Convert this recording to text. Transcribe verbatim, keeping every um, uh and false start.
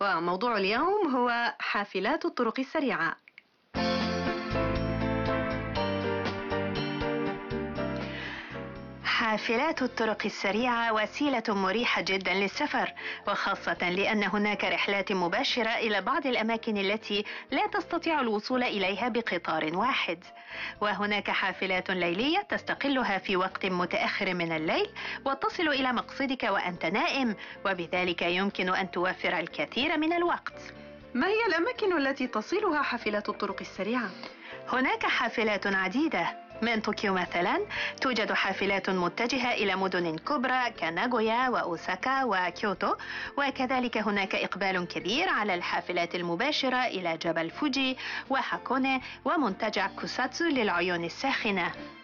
وموضوع اليوم هو حافلات الطرق السريعة. حافلات الطرق السريعة وسيلة مريحة جدا للسفر، وخاصة لأن هناك رحلات مباشرة إلى بعض الأماكن التي لا تستطيع الوصول إليها بقطار واحد. وهناك حافلات ليلية تستقلها في وقت متأخر من الليل وتصل إلى مقصدك وأنت نائم، وبذلك يمكن أن توفر الكثير من الوقت. ما هي الأماكن التي تصلها حافلات الطرق السريعة؟ هناك حافلات عديدة. من طوكيو مثلا توجد حافلات متجهة إلى مدن كبرى كناغويا وأوساكا وكيوتو، وكذلك هناك إقبال كبير على الحافلات المباشرة إلى جبل فوجي وهاكوني ومنتجع كوساتسو للعيون الساخنة.